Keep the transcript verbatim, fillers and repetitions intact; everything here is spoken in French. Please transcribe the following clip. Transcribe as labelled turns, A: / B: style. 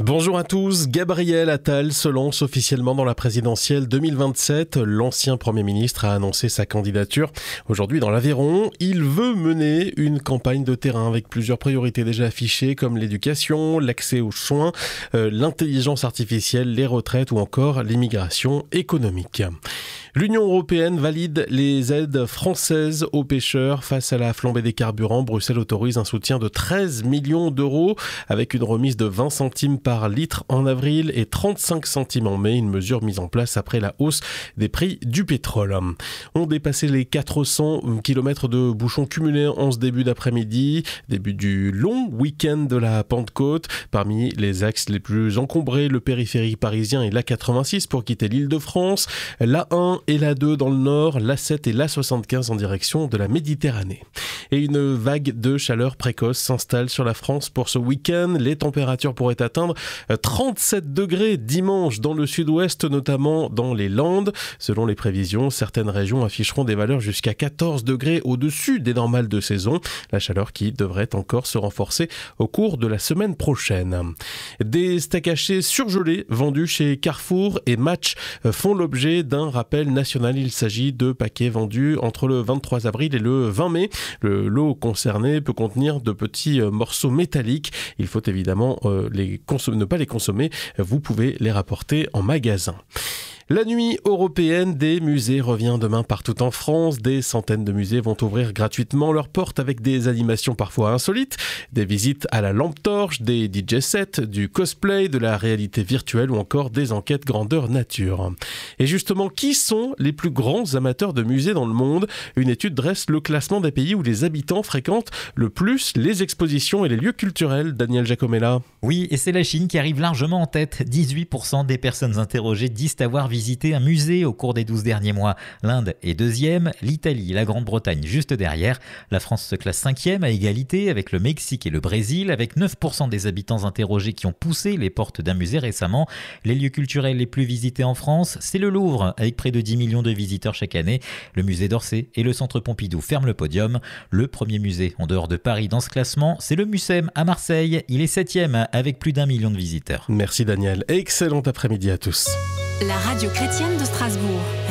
A: Bonjour à tous, Gabriel Attal se lance officiellement dans la présidentielle deux mille vingt-sept. L'ancien Premier ministre a annoncé sa candidature aujourd'hui dans l'Aveyron. Il veut mener une campagne de terrain avec plusieurs priorités déjà affichées comme l'éducation, l'accès aux soins, euh, l'intelligence artificielle, les retraites ou encore l'immigration économique. L'Union européenne valide les aides françaises aux pêcheurs face à la flambée des carburants. Bruxelles autorise un soutien de treize millions d'euros avec une remise de vingt centimes par litre en avril et trente-cinq centimes en mai, une mesure mise en place après la hausse des prix du pétrole. On dépassait les quatre cents kilomètres de bouchons cumulés en ce début d'après-midi, début du long week-end de la Pentecôte. Parmi les axes les plus encombrés, le périphérique parisien et l'A quatre-vingt-six pour quitter l'Île-de-France, l'A un et l'A deux dans le nord, l'A sept et l'A soixante-quinze en direction de la Méditerranée. Et une vague de chaleur précoce s'installe sur la France pour ce week-end. Les températures pourraient atteindre trente-sept degrés dimanche dans le sud-ouest, notamment dans les Landes. Selon les prévisions, certaines régions afficheront des valeurs jusqu'à quatorze degrés au-dessus des normales de saison. La chaleur qui devrait encore se renforcer au cours de la semaine prochaine. Des steaks hachés surgelés vendus chez Carrefour et Match font l'objet d'un rappel national. Il s'agit de paquets vendus entre le vingt-trois avril et le vingt mai. Le lot concerné peut contenir de petits morceaux métalliques. Il faut évidemment euh, les consom- ne pas les consommer. Vous pouvez les rapporter en magasin. La nuit européenne des musées revient demain partout en France. Des centaines de musées vont ouvrir gratuitement leurs portes avec des animations parfois insolites, des visites à la lampe torche, des D J sets, du cosplay, de la réalité virtuelle ou encore des enquêtes grandeur nature. Et justement, qui sont les plus grands amateurs de musées dans le monde ? Une étude dresse le classement des pays où les habitants fréquentent le plus les expositions et les lieux culturels. Daniel Giacomella.
B: Oui, et c'est la Chine qui arrive largement en tête. dix-huit pour cent des personnes interrogées disent avoir visité un musée au cours des douze derniers mois. L'Inde est deuxième, l'Italie et la Grande-Bretagne juste derrière. La France se classe cinquième à égalité avec le Mexique et le Brésil, avec neuf pour cent des habitants interrogés qui ont poussé les portes d'un musée récemment. Les lieux culturels les plus visités en France, c'est le Louvre, avec près de dix millions de visiteurs chaque année. Le musée d'Orsay et le Centre Pompidou ferment le podium. Le premier musée en dehors de Paris dans ce classement, c'est le Mucem à Marseille. Il est septième avec plus d'un million de visiteurs.
A: Merci Daniel. Excellent après-midi à tous.
C: La radio chrétienne de Strasbourg.